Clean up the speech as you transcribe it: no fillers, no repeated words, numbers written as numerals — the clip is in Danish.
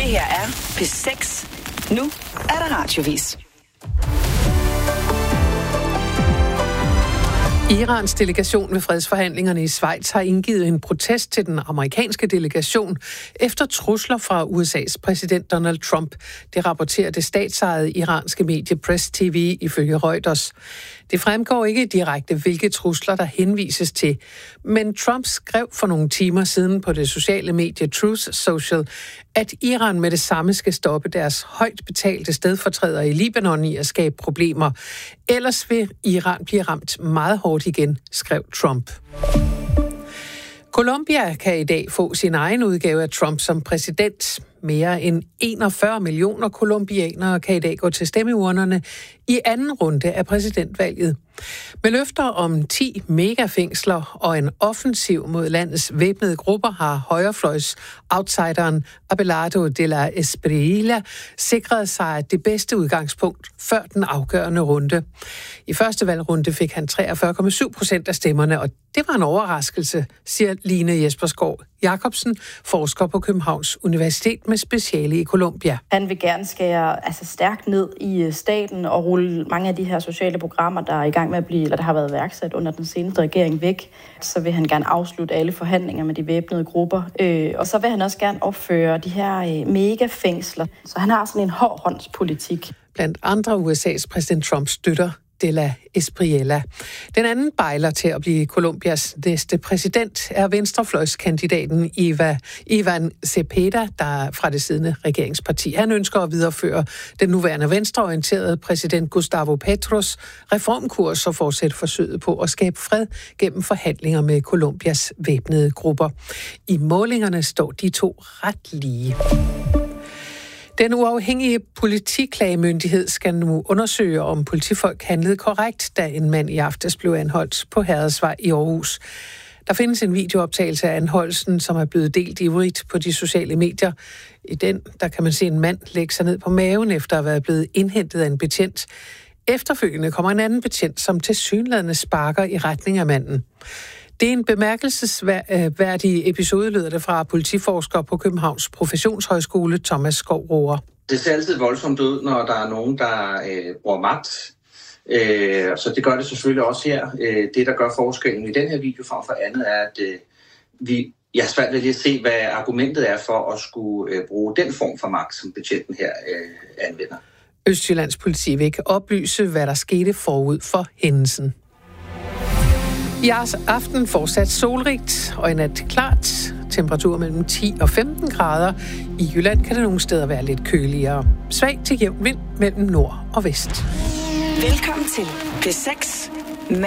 Det her er P6. Nu er der radiovis. Irans delegation ved fredsforhandlingerne i Schweiz har indgivet en protest til den amerikanske delegation efter trusler fra USA's præsident Donald Trump. Det rapporterer det statsejede iranske medie Press TV ifølge Reuters. Det fremgår ikke direkte, hvilke trusler der henvises til, men Trump skrev for nogle timer siden på det sociale medie Truth Social, at Iran med det samme skal stoppe deres højt betalte stedfortrædere i Libanon i at skabe problemer. Ellers vil Iran blive ramt meget hårdt igen, skrev Trump. Colombia kan i dag få sin egen udgave af Trump som præsident. Mere end 41 millioner colombianere kan i dag gå til stemmeurnerne i anden runde af præsidentvalget. Med løfter om 10 megafængsler og en offensiv mod landets væbnede grupper har højrefløjs outsideren Abelardo de la Espriella sikret sig det bedste udgangspunkt før den afgørende runde. I første valgrunde fik han 43,7% af stemmerne, og det var en overraskelse, siger Line Jespersgaard Jacobsen, forsker på Københavns Universitet med speciale i Colombia. Han vil gerne skære stærkt ned i staten og rulle mange af de her sociale programmer, der er i gang med at blive, eller der har været værksat under den seneste regering væk. Så vil han gerne afslutte alle forhandlinger med de væbnede grupper. Og så vil han også gerne opføre de her megafængsler. Så han har sådan en hårdhåndspolitik. Blandt andre USA's præsident Trump støtter de la Espriella. Den anden bejler til at blive Colombias næste præsident er venstrefløjskandidaten Ivan Cepeda, der er fra det siddende regeringsparti. Han ønsker at videreføre den nuværende venstreorienterede præsident Gustavo Petros reformkurs og fortsætte forsøget på at skabe fred gennem forhandlinger med Colombias væbnede grupper. I målingerne står de to ret lige. Den uafhængige politiklagemyndighed skal nu undersøge, om politifolk handlede korrekt, da en mand i aftes blev anholdt på Hadersvej i Aarhus. Der findes en videooptagelse af anholdelsen, som er blevet delt ivrigt på de sociale medier. I den der kan man se en mand lægge sig ned på maven efter at være blevet indhentet af en betjent. Efterfølgende kommer en anden betjent, som tilsyneladende sparker i retning af manden. Det er en bemærkelsesværdig episode, lyder det fra politiforsker på Københavns Professionshøjskole, Thomas Skov-Roger. Det ser altid voldsomt ud, når der er nogen, der bruger magt. Så det gør det selvfølgelig også her. Det, der gør forskellen i den her video frem for andet, er, at jeg har svært ved at se, hvad argumentet er for at skulle bruge den form for magt, som betjenten her anvender. Østjyllands politi vil ikke oplyse, hvad der skete forud for hændelsen. I aften fortsat solrigt og i nat klart. Temperatur mellem 10 og 15 grader. I Jylland kan det nogle steder være lidt køligere. Svag til jævn vind mellem nord og vest. Velkommen til P6.